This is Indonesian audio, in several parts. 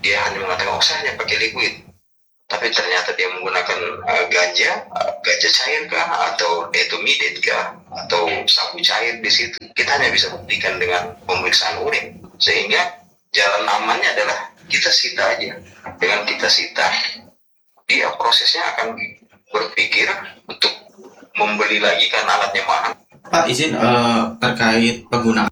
dia hanya mengatakan saya hanya pakai liquid, tapi ternyata dia menggunakan ganja cair kah, atau etomidate kah, atau sabu cair di situ. Kita hanya bisa buktikan dengan pemeriksaan urin. Sehingga jalan amannya adalah kita sita aja. Dengan kita sita, dia prosesnya akan berpikir untuk membeli lagi kan alatnya mahal. Pak, izin terkait penggunaan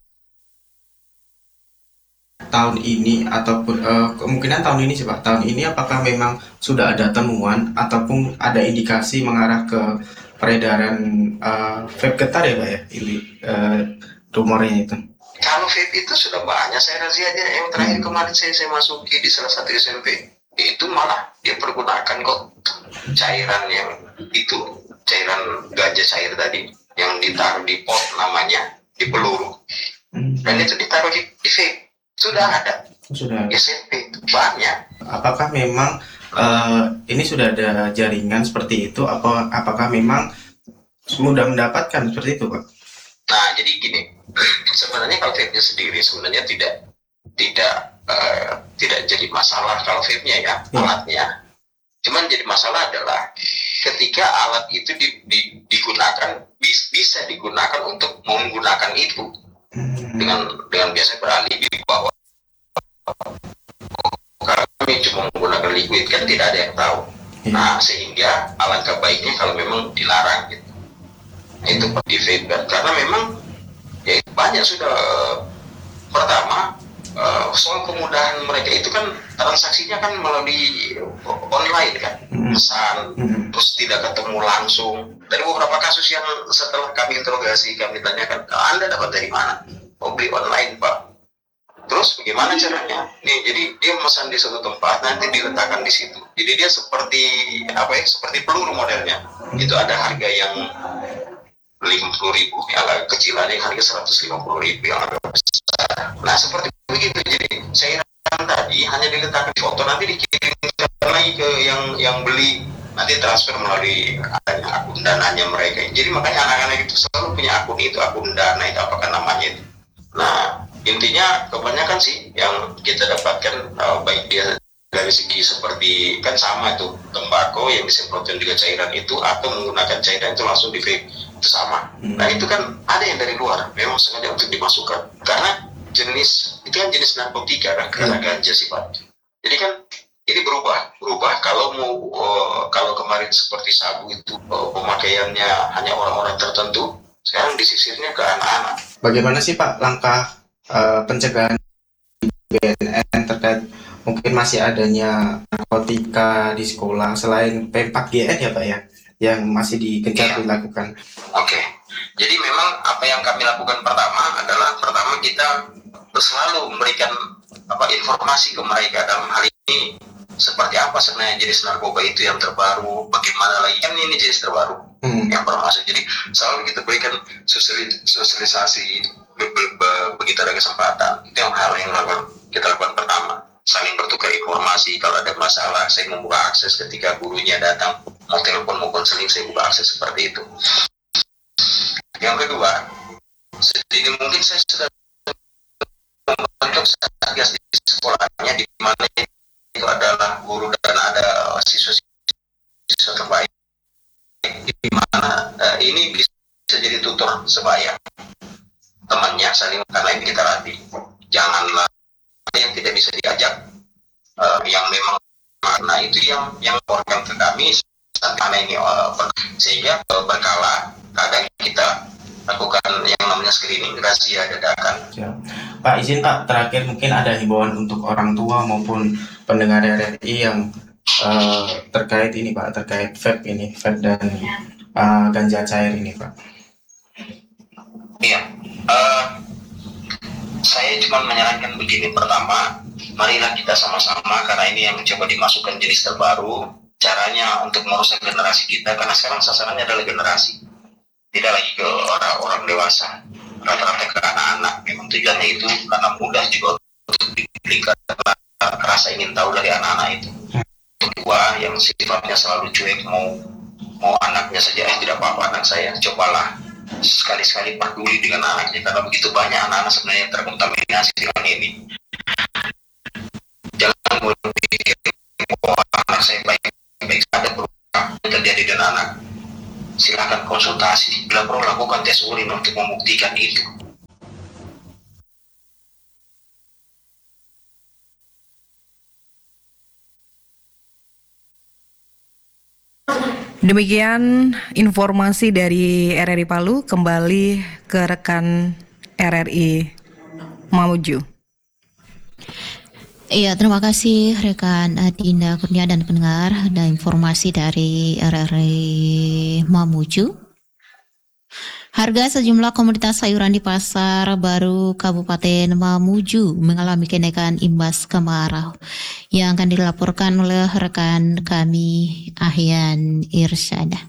tahun ini ataupun kemungkinan tahun ini sih Pak. Tahun ini apakah memang sudah ada temuan ataupun ada indikasi mengarah ke peredaran vape getar ya Pak ya? Ini rumornya itu. Kalau vape itu sudah banyak saya razia aja. Yang terakhir kemarin saya masuki di salah satu SMP, itu malah dia pergunakan kok cairan yang itu, cairan ganja cair tadi yang ditaruh di pot, namanya di peluru, dan itu ditaruh di vape. Sudah ada SMP banyak. Apakah memang ini sudah ada jaringan seperti itu? Apakah memang mudah mendapatkan seperti itu Pak? Nah jadi gini, sebenarnya kalau vape-nya sendiri sebenarnya tidak jadi masalah kalau vape-nya ya, alatnya. Cuman jadi masalah adalah ketika alat itu digunakan, bisa digunakan untuk menggunakan itu dengan biasa beralih di bawah. Kami cuma menggunakan liquid, kan tidak ada yang tahu. Nah sehingga alangkah baiknya kalau memang dilarang gitu. Itu di vape kan, karena memang ya banyak sudah. Pertama, soal kemudahan mereka itu kan transaksinya kan melalui online kan, pesan, terus tidak ketemu langsung. Dari beberapa kasus yang setelah kami interogasi, kami tanyakan, Anda dapat dari mana? Oh, beli online Pak. Terus bagaimana caranya? Nih, jadi dia memesan di suatu tempat, nanti diletakkan di situ. Jadi dia seperti apa ya? Seperti peluru modelnya. Itu ada harga yang 50.000, yang agak kecilannya harga 150.000, yang agak besar. Nah seperti begitu. Jadi cairan tadi hanya diletakkan di foto, nanti dikirimkan lagi ke yang beli, nanti transfer melalui akun dananya mereka. Jadi makanya anak-anak itu selalu punya akun itu, akun dana itu apakah namanya itu. Nah intinya kebanyakan sih yang kita dapatkan, baik dia dari segi seperti kan sama itu tembakau yang disemprotkan dengan cairan itu, atau menggunakan cairan itu langsung di vape, itu sama. Nah itu kan ada yang dari luar memang sengaja untuk dimasukkan, karena jenis itu kan jenis narkotika kan, karena ganja sifatnya. Jadi kan ini berubah. Kalau mau kalau kemarin seperti sabu itu pemakaiannya hanya orang-orang tertentu, sekarang disisirnya ke anak-anak. Bagaimana sih Pak langkah pencegahan BNN terkait mungkin masih adanya narkotika di sekolah selain P4GN ya Pak ya, yang masih dikejar dilakukan? Oke. Jadi memang apa yang kami lakukan pertama adalah kita selalu memberikan informasi ke mereka dalam hal ini, seperti apa sebenarnya jenis narkoba itu yang terbaru, bagaimana lagi kan ini jenis terbaru yang bermasuk. Jadi selalu kita berikan sosialisasi begitu ada kesempatan. Itu yang hal yang kita lakukan pertama, saling bertukar informasi. Kalau ada masalah saya membuka akses, ketika gurunya datang mau telepon mau konseling, saya buka akses seperti itu. Yang kedua, sedini mungkin saya sudah membentuk satgas di sekolahnya, di mana itu adalah guru dan ada siswa terbaik, di mana ini bisa jadi tutor sebaya temannya saling, karena ini kita latih. Janganlah yang tidak bisa diajak, yang memang karena itu yang laporkan ke kami karena ini sehingga berkala kadang kita lakukan yang namanya screening, razia dadakan. Pak, izin Pak, terakhir mungkin ada himbauan untuk orang tua maupun pendengar RRI yang terkait ini Pak, terkait vape dan ganja cair ini Pak. Iya, saya cuma menyarankan begini. Pertama, marilah kita sama-sama, karena ini yang coba dimasukkan jenis terbaru, caranya untuk merusak generasi kita, karena sekarang sasarannya adalah generasi, tidak lagi ke orang-orang dewasa, rata-rata ke anak-anak. Memang tujuannya itu karena mudah juga untuk diberikan rasa ingin tahu dari anak-anak itu. Kedua, yang sifatnya selalu cuek, mau anaknya saja tidak apa-apa anak saya, cobalah sekali-sekali peduli dengan anaknya, karena begitu banyak anak-anak sebenarnya terkontaminasi dengan ini. Jangan silakan konsultasi. Bila perlu lakukan tes urin untuk membuktikan itu. Demikian informasi dari RRI Palu, kembali ke rekan RRI Mamuju. Iya, terima kasih rekan Dinda Kurnia dan pendengar, ada informasi dari RRI Mamuju. Harga sejumlah komoditas sayuran di Pasar Baru Kabupaten Mamuju mengalami kenaikan imbas kemarau yang akan dilaporkan oleh rekan kami Ahyan Irsyada.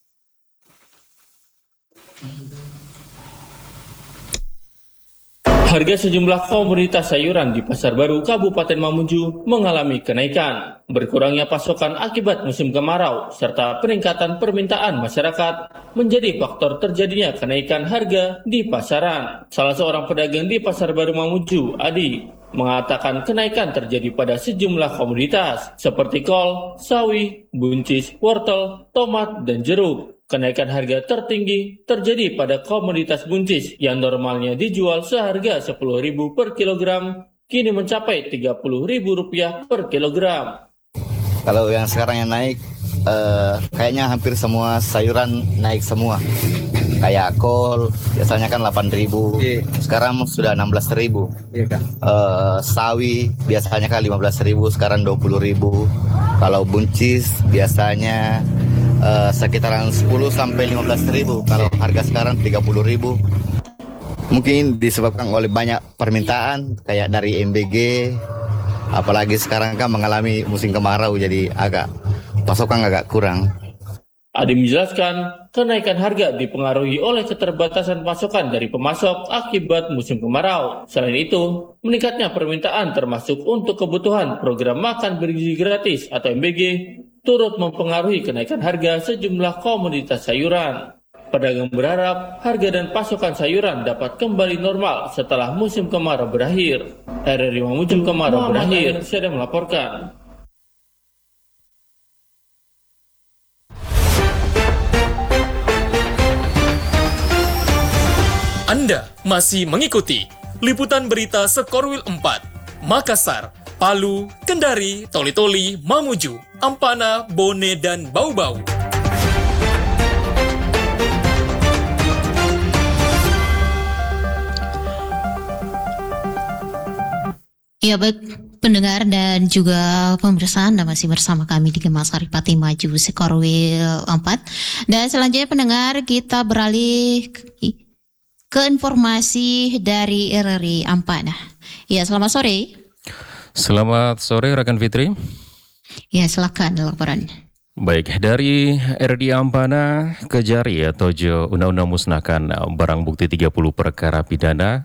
Harga sejumlah komoditas sayuran di Pasar Baru Kabupaten Mamuju mengalami kenaikan. Berkurangnya pasokan akibat musim kemarau serta peningkatan permintaan masyarakat menjadi faktor terjadinya kenaikan harga di pasaran. Salah seorang pedagang di Pasar Baru Mamuju, Adi, mengatakan kenaikan terjadi pada sejumlah komoditas seperti kol, sawi, buncis, wortel, tomat, dan jeruk. Kenaikan harga tertinggi terjadi pada komoditas buncis yang normalnya dijual seharga Rp10.000 per kilogram, kini mencapai Rp30.000 per kilogram. Kalau yang sekarang yang naik, kayaknya hampir semua sayuran naik semua. Kayak kol, biasanya kan 8.000, sekarang sudah 16.000. Sawi, biasanya kan 15.000, sekarang 20.000. Kalau buncis, biasanya sekitaran 10 sampai 15.000. Kalau harga sekarang 30.000. Mungkin disebabkan oleh banyak permintaan kayak dari MBG, apalagi sekarang kan mengalami musim kemarau, jadi pasokan agak kurang. Adi menjelaskan, kenaikan harga dipengaruhi oleh keterbatasan pasokan dari pemasok akibat musim kemarau. Selain itu, meningkatnya permintaan termasuk untuk kebutuhan program makan bergizi gratis atau MBG turut mempengaruhi kenaikan harga sejumlah komoditas sayuran. Pedagang berharap harga dan pasokan sayuran dapat kembali normal setelah musim kemarau berakhir. RRI Mamuju kemarau berakhir, saya melaporkan. Anda masih mengikuti liputan berita Sekorwil 4, Makassar, Palu, Kendari, Toli-Toli, Mamuju, Ampana, Bone, dan Bau-Bau. Ya baik pendengar dan juga pemirsa, Anda masih bersama kami di Gemas Saripati Maju Sekorwil 4. Dan selanjutnya pendengar, kita beralih ke informasi dari RRI Ampana. Ya, selamat sore. Selamat sore rekan Fitri. Ya, silakan laporannya. Baik, dari RRI Ampana, Kejari Tojo undang-undang musnahkan barang bukti 30 perkara pidana,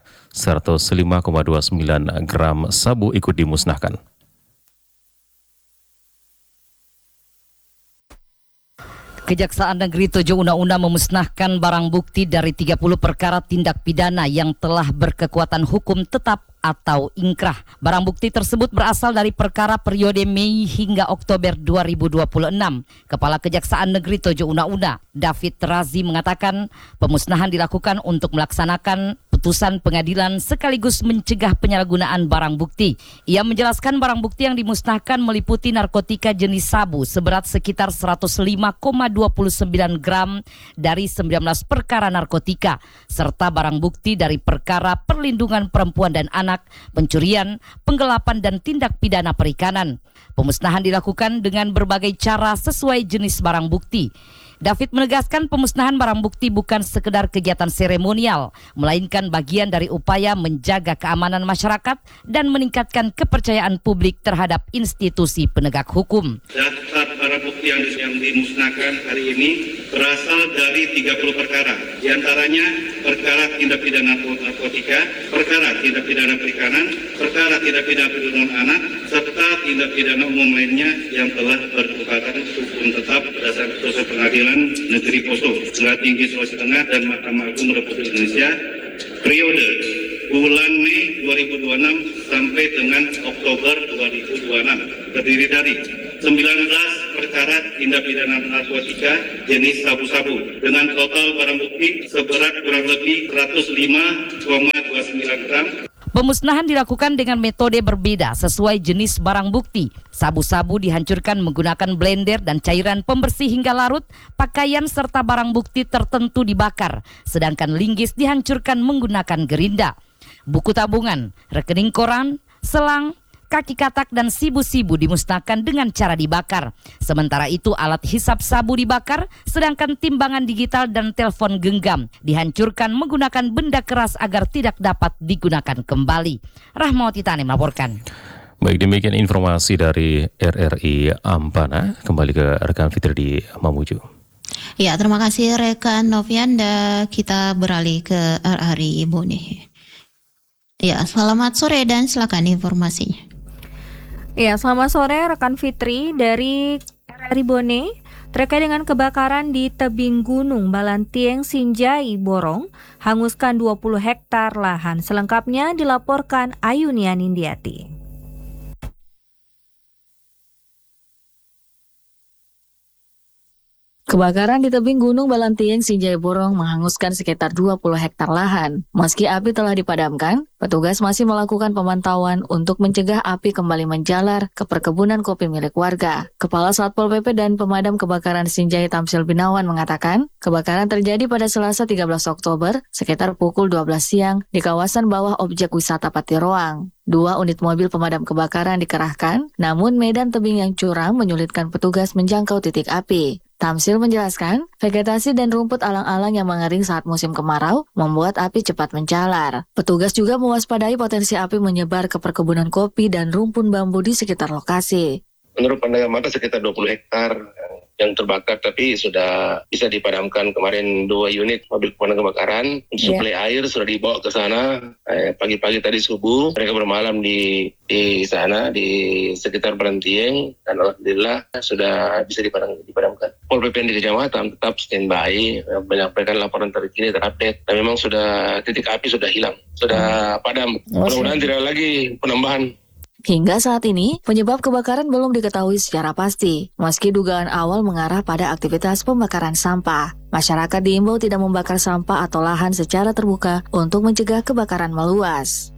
105,29 gram sabu ikut dimusnahkan. Kejaksaan Negeri Tojo Una-Una memusnahkan barang bukti dari 30 perkara tindak pidana yang telah berkekuatan hukum tetap atau ingkrah. Barang bukti tersebut berasal dari perkara periode Mei hingga Oktober 2026. Kepala Kejaksaan Negeri Tojo Una-Una, David Razi, mengatakan pemusnahan dilakukan untuk melaksanakan putusan pengadilan sekaligus mencegah penyalahgunaan barang bukti. Ia menjelaskan barang bukti yang dimusnahkan meliputi narkotika jenis sabu seberat sekitar 105,29 gram dari 19 perkara narkotika, serta barang bukti dari perkara perlindungan perempuan dan anak, pencurian, penggelapan dan tindak pidana perikanan. Pemusnahan dilakukan dengan berbagai cara sesuai jenis barang bukti. David menegaskan pemusnahan barang bukti bukan sekedar kegiatan seremonial, melainkan bagian dari upaya menjaga keamanan masyarakat dan meningkatkan kepercayaan publik terhadap institusi penegak hukum. Daftar barang bukti yang dimusnahkan hari ini berasal dari 30 perkara. Di antaranya perkara tindak pidana narkotika, perkara tindak pidana perikanan, perkara tindak pidana perlindungan anak, serta tindak pidana umum lainnya yang telah berkekuatan hukum tetap berdasarkan putusan pengadilan Negeri Poso, Pengadilan Tinggi Sulawesi Tengah dan Mahkamah Agung Republik Indonesia periode bulan Mei 2026 sampai dengan Oktober 2026, terdiri dari 19 perkara tindak pidana narkotika jenis sabu-sabu dengan total barang bukti seberat kurang lebih 105,29 gram. Pemusnahan dilakukan dengan metode berbeda sesuai jenis barang bukti. Sabu-sabu dihancurkan menggunakan blender dan cairan pembersih hingga larut, pakaian serta barang bukti tertentu dibakar, sedangkan linggis dihancurkan menggunakan gerinda. Buku tabungan, rekening koran, selang, kaki katak dan sibu-sibu dimusnahkan dengan cara dibakar. Sementara itu alat hisap sabu dibakar, sedangkan timbangan digital dan telepon genggam dihancurkan menggunakan benda keras agar tidak dapat digunakan kembali. Rahmawati Tani melaporkan. Baik, demikian informasi dari RRI Ampana. Kembali ke rekan Fitri di Mamuju. Ya, terima kasih rekan Novian. Kita beralih ke RRI Bone. Ya, selamat sore dan silakan informasinya. Ya, selamat sore rekan Fitri dari RRI Bone. Terkait dengan kebakaran di tebing Gunung Balantieng Sinjai Borong, hanguskan 20 hektar lahan. Selengkapnya dilaporkan Ayunian Indiati. Kebakaran di tebing Gunung Balantieng Sinjai Borong menghanguskan sekitar 20 hektar lahan. Meski api telah dipadamkan, petugas masih melakukan pemantauan untuk mencegah api kembali menjalar ke perkebunan kopi milik warga. Kepala Satpol PP dan Pemadam Kebakaran Sinjai Tamsil Binawan mengatakan, kebakaran terjadi pada Selasa 13 Oktober sekitar pukul 12 siang di kawasan bawah objek wisata Patiroang. 2 unit mobil pemadam kebakaran dikerahkan, namun medan tebing yang curam menyulitkan petugas menjangkau titik api. Tamsil menjelaskan, vegetasi dan rumput alang-alang yang mengering saat musim kemarau membuat api cepat menjalar. Petugas juga mewaspadai potensi api menyebar ke perkebunan kopi dan rumpun bambu di sekitar lokasi. Menurut pandangan mata sekitar 20 hektar yang terbakar, tapi sudah bisa dipadamkan. Kemarin 2 unit mobil pemadam kebakaran, suplai air sudah dibawa ke sana. Pagi-pagi tadi subuh mereka bermalam di sana di sekitar Balantieng, dan alhamdulillah sudah bisa dipadamkan. Pol PP di kecamatan tetap standby menyampaikan laporan terkini terupdate, dan memang sudah titik api sudah hilang, sudah padam. Mudah-mudahan tidak lagi penambahan. Hingga saat ini, penyebab kebakaran belum diketahui secara pasti, meski dugaan awal mengarah pada aktivitas pembakaran sampah. Masyarakat diimbau tidak membakar sampah atau lahan secara terbuka untuk mencegah kebakaran meluas.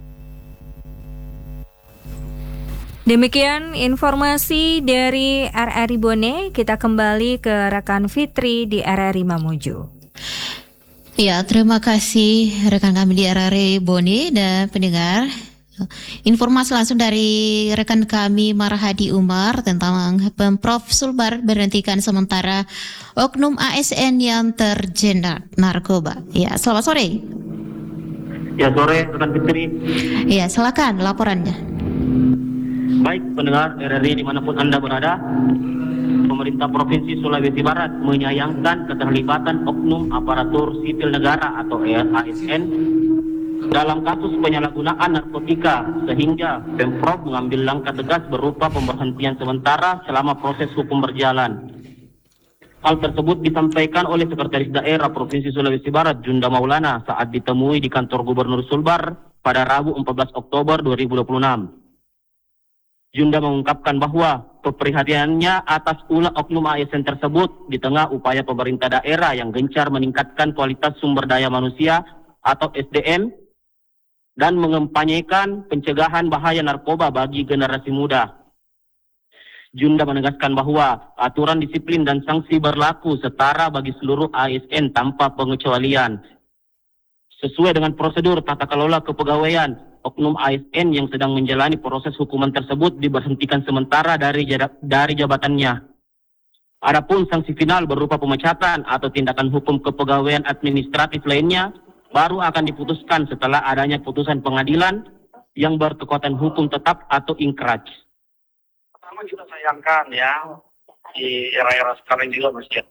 Demikian informasi dari RRI Bone. Kita kembali ke rekan Fitri di RRI Mamuju. Ya, terima kasih rekan kami di RRI Bone dan pendengar. Informasi langsung dari rekan kami Marhadi Umar tentang Pemprov Sulbar berhentikan sementara oknum ASN yang terjerat narkoba. Ya, selamat sore. Ya, sore rekan Fitri. Ya, silakan laporannya. Baik pendengar RRI dimanapun Anda berada, pemerintah Provinsi Sulawesi Barat menyayangkan keterlibatan oknum aparatur sipil negara atau ASN dalam kasus penyalahgunaan narkotika, sehingga Pemprov mengambil langkah tegas berupa pemberhentian sementara selama proses hukum berjalan. Hal tersebut disampaikan oleh Sekretaris Daerah Provinsi Sulawesi Barat Junda Maulana saat ditemui di kantor Gubernur Sulbar pada Rabu 14 Oktober 2026. Junda mengungkapkan bahwa keprihatinannya atas ulah oknum ASN tersebut di tengah upaya pemerintah daerah yang gencar meningkatkan kualitas sumber daya manusia atau SDM dan mengempanyekan pencegahan bahaya narkoba bagi generasi muda. Junda menegaskan bahwa aturan disiplin dan sanksi berlaku setara bagi seluruh ASN tanpa pengecualian. Sesuai dengan prosedur tata kelola kepegawaian, oknum ASN yang sedang menjalani proses hukuman tersebut diberhentikan sementara dari jabatannya. Adapun sanksi final berupa pemecatan atau tindakan hukum kepegawaian administratif lainnya baru akan diputuskan setelah adanya putusan pengadilan yang berkekuatan hukum tetap atau ingkraj. Pertama kita sayangkan ya, di era-era sekarang juga masih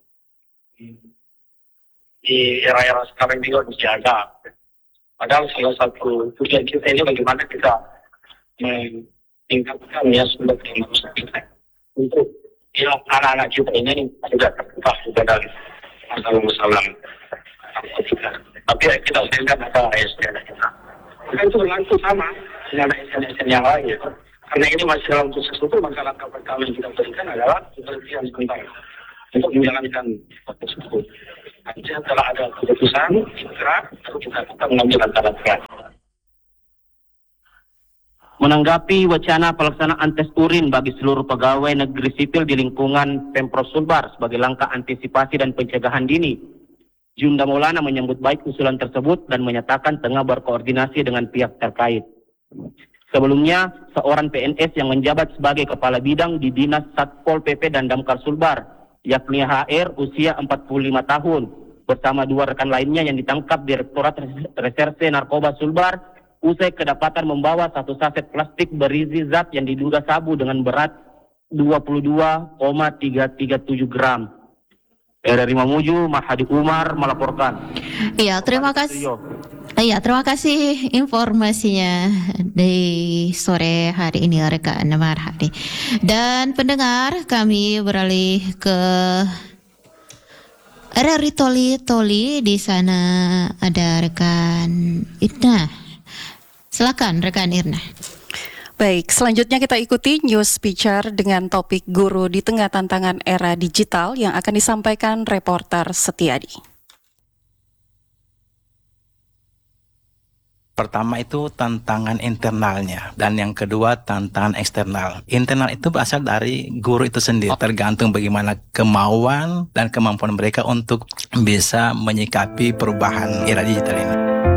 ada. Padahal salah satu tujuan kita ini bagaimana kita meningkatkan ya sumber daya manusia untuk anak-anak kita ini juga terbuka juga dari masalah narkotika. Tapi kita sayangkan ada ASN kita. Itu berlaku sama dengan ASN yang lain. Karena ini masih dalam proses hukum, maka langkah pertama yang kita berikan adalah penghentian sementara untuk menjalankan proses hukum. Nanti setelah ada keputusan segera baru kita mengambil langkah-langkah. Menanggapi wacana pelaksanaan tes urin bagi seluruh pegawai negeri sipil di lingkungan Pemprov Sulbar sebagai langkah antisipasi dan pencegahan dini, Junda Maulana menyambut baik usulan tersebut dan menyatakan tengah berkoordinasi dengan pihak terkait. Sebelumnya, seorang PNS yang menjabat sebagai Kepala Bidang di Dinas Satpol PP dan Damkar Sulbar, yakni HR usia 45 tahun, bersama 2 rekan lainnya yang ditangkap Direktorat Reserse Narkoba Sulbar, usai kedapatan membawa 1 saset plastik berisi zat yang diduga sabu dengan berat 22,337 gram. RRI Mamuju, Mahadi Umar melaporkan. Iya, terima kasih. Terima kasih informasinya di sore hari ini rekan Marhadi. Dan pendengar, kami beralih ke RRI Toli. Di sana ada rekan Irna. Silakan rekan Irna. Baik, selanjutnya kita ikuti news feature dengan topik guru di tengah tantangan era digital yang akan disampaikan reporter Setiadi. Pertama itu tantangan internalnya, dan yang kedua tantangan eksternal. Internal itu berasal dari guru itu sendiri, tergantung bagaimana kemauan dan kemampuan mereka untuk bisa menyikapi perubahan era digital ini.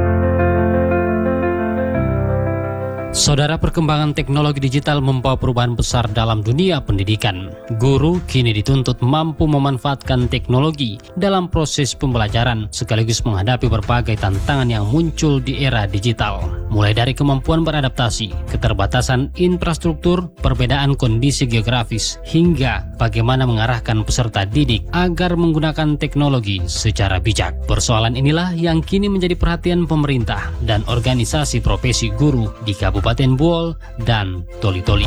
Saudara, perkembangan teknologi digital membawa perubahan besar dalam dunia pendidikan. Guru kini dituntut mampu memanfaatkan teknologi dalam proses pembelajaran sekaligus menghadapi berbagai tantangan yang muncul di era digital. Mulai dari kemampuan beradaptasi, keterbatasan infrastruktur, perbedaan kondisi geografis, hingga bagaimana mengarahkan peserta didik agar menggunakan teknologi secara bijak. Persoalan inilah yang kini menjadi perhatian pemerintah dan organisasi profesi guru di Kabupaten Buol dan Toli-Toli.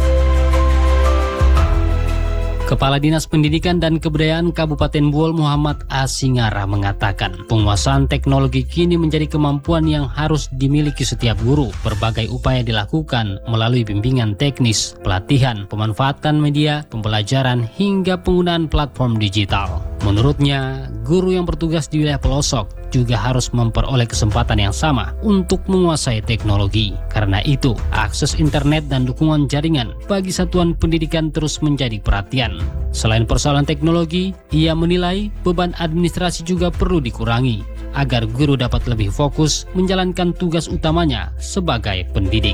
Kepala Dinas Pendidikan dan Kebudayaan Kabupaten Buol Muhammad Asingara mengatakan, penguasaan teknologi kini menjadi kemampuan yang harus dimiliki setiap guru. Berbagai upaya dilakukan melalui bimbingan teknis, pelatihan, pemanfaatan media, pembelajaran, hingga penggunaan platform digital. Menurutnya, guru yang bertugas di wilayah pelosok juga harus memperoleh kesempatan yang sama untuk menguasai teknologi. Karena itu, akses internet dan dukungan jaringan bagi satuan pendidikan terus menjadi perhatian. Selain persoalan teknologi, ia menilai beban administrasi juga perlu dikurangi agar guru dapat lebih fokus menjalankan tugas utamanya sebagai pendidik.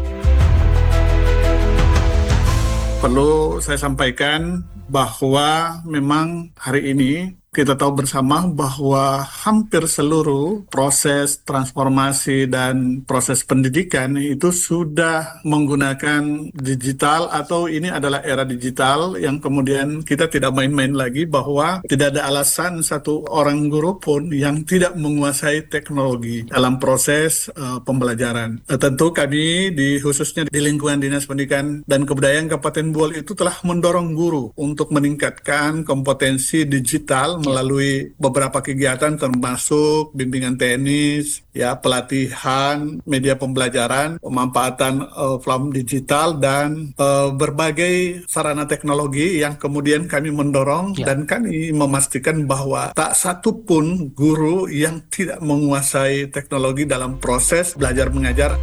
Perlu saya sampaikan bahwa memang hari ini kita tahu bersama bahwa hampir seluruh proses transformasi dan proses pendidikan itu sudah menggunakan digital, atau ini adalah era digital yang kemudian kita tidak main-main lagi bahwa tidak ada alasan satu orang guru pun yang tidak menguasai teknologi dalam proses pembelajaran. Tentu kami khususnya di lingkungan Dinas Pendidikan dan Kebudayaan Kabupaten Buol itu telah mendorong guru untuk meningkatkan kompetensi digital melalui beberapa kegiatan termasuk bimbingan teknis, pelatihan, media pembelajaran, pemanfaatan platform digital dan berbagai sarana teknologi yang kemudian kami mendorong dan kami memastikan bahwa tak satu pun guru yang tidak menguasai teknologi dalam proses belajar mengajar.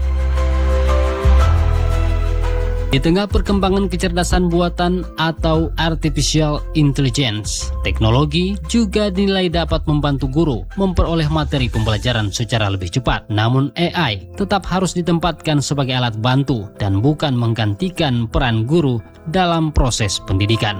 Di tengah perkembangan kecerdasan buatan atau artificial intelligence, teknologi juga dinilai dapat membantu guru memperoleh materi pembelajaran secara lebih cepat. Namun AI tetap harus ditempatkan sebagai alat bantu dan bukan menggantikan peran guru dalam proses pendidikan.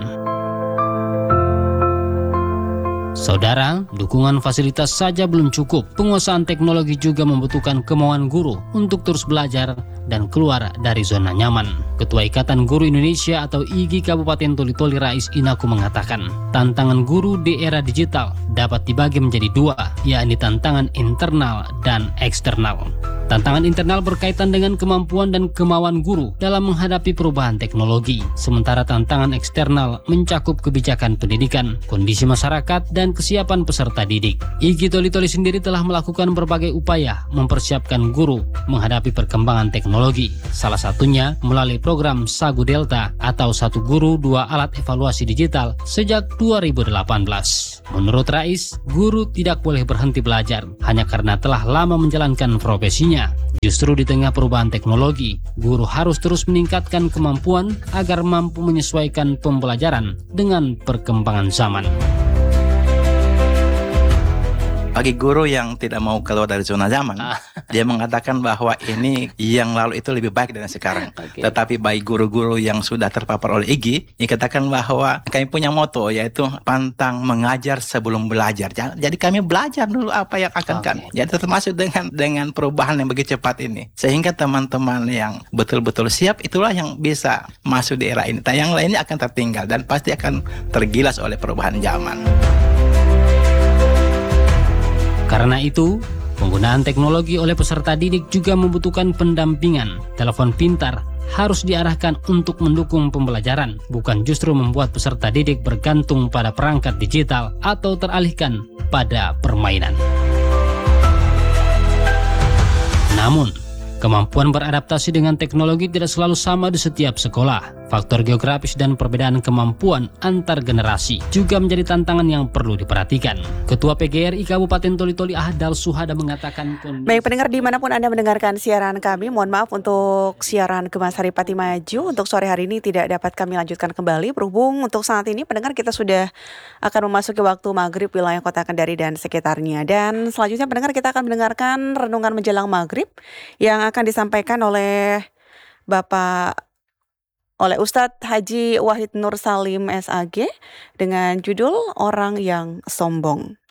Saudara, dukungan fasilitas saja belum cukup. Penguasaan teknologi juga membutuhkan kemauan guru untuk terus belajar dan keluar dari zona nyaman. Ketua Ikatan Guru Indonesia atau IGI Kabupaten Toli-Toli Rais Inaku mengatakan, tantangan guru di era digital dapat dibagi menjadi 2, yakni tantangan internal dan eksternal. Tantangan internal berkaitan dengan kemampuan dan kemauan guru dalam menghadapi perubahan teknologi. Sementara tantangan eksternal mencakup kebijakan pendidikan, kondisi masyarakat, dan kesiapan peserta didik. IGI Toli-Toli sendiri telah melakukan berbagai upaya mempersiapkan guru menghadapi perkembangan teknologi teknologi. Salah satunya melalui program Sagu Delta atau Satu Guru Dua Alat Evaluasi Digital sejak 2018. Menurut Rais, guru tidak boleh berhenti belajar hanya karena telah lama menjalankan profesinya. Justru di tengah perubahan teknologi, guru harus terus meningkatkan kemampuan agar mampu menyesuaikan pembelajaran dengan perkembangan zaman. Bagi guru yang tidak mau keluar dari zona zaman, dia mengatakan bahwa ini yang lalu itu lebih baik dari sekarang. Tetapi bagi guru-guru yang sudah terpapar oleh IGI, dikatakan bahwa kami punya moto yaitu pantang mengajar sebelum belajar. Jadi kami belajar dulu apa yang akan kami. Jadi termasuk dengan perubahan yang begitu cepat ini. Sehingga teman-teman yang betul-betul siap itulah yang bisa masuk di era ini. Yang lainnya akan tertinggal dan pasti akan tergilas oleh perubahan zaman. Karena itu, penggunaan teknologi oleh peserta didik juga membutuhkan pendampingan. Telepon pintar harus diarahkan untuk mendukung pembelajaran, bukan justru membuat peserta didik bergantung pada perangkat digital atau teralihkan pada permainan. Namun, kemampuan beradaptasi dengan teknologi tidak selalu sama di setiap sekolah. Faktor geografis dan perbedaan kemampuan antar generasi juga menjadi tantangan yang perlu diperhatikan. Ketua PGRI Kabupaten Toli-Toli Ahdal Suhada mengatakan Baik pendengar dimanapun Anda mendengarkan siaran kami, mohon maaf untuk siaran Gemas Hari Pati Maju untuk sore hari ini tidak dapat kami lanjutkan kembali berhubung untuk saat ini pendengar kita sudah akan memasuki waktu maghrib wilayah Kota Kendari dan sekitarnya. Dan selanjutnya pendengar kita akan mendengarkan renungan menjelang maghrib yang akan disampaikan oleh Ustadz Haji Wahid Nur Salim SAG dengan judul Orang yang Sombong.